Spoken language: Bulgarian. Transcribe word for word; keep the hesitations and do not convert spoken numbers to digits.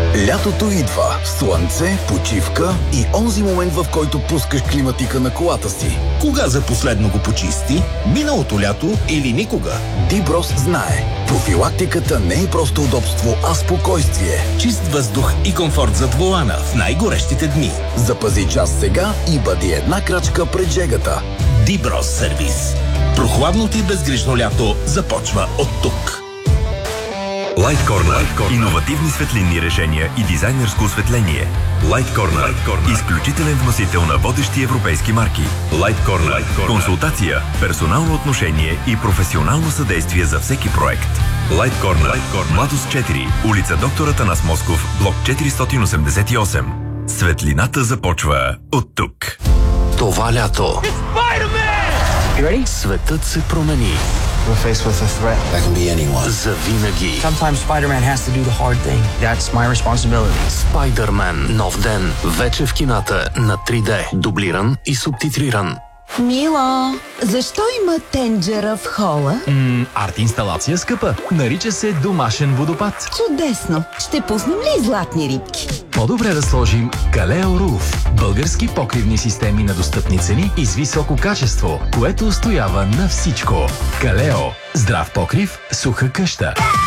Лятото идва. Слънце, почивка и онзи момент, в който пускаш климатика на колата си. Кога за последно го почисти? Миналото лято или никога? Диброс знае. Профилактиката не е просто удобство, а спокойствие. Чист въздух и комфорт зад волана в най-горещите дни. Запази час сега и бъди една крачка пред жегата. Диброс сервис. Прохладното и безгрижно лято започва от тук. Light Corner. Light Corner. Иновативни светлинни решения и дизайнерско осветление. Light Corner. Light Corner. Изключителен вносител на водещи европейски марки. Light Corner. Light Corner. Консултация, персонално отношение и професионално съдействие за всеки проект. Light Corner. Light Corner. Младост четири, улица Доктор Атанас Москов, блок четиристотин осемдесет и осем. Светлината започва от тук. Това лято светът се промени. We're faced with a threat. That can be anyone. Завинаги. Sometimes Spider-Man has to do the hard thing. That's my responsibility. Спайдърмен. Нов ден. Вече в кината на три Д. Дублиран и субтитриран. Мило, защо има тенджера в хола? Ммм, арт-инсталация скъпа. Нарича се домашен водопад. Чудесно! Ще пуснем ли златни рибки? По-добре да сложим Калео Руф. Български покривни системи на достъпни цени и с високо качество, което устоява на всичко. Калео. Здрав покрив, суха къща.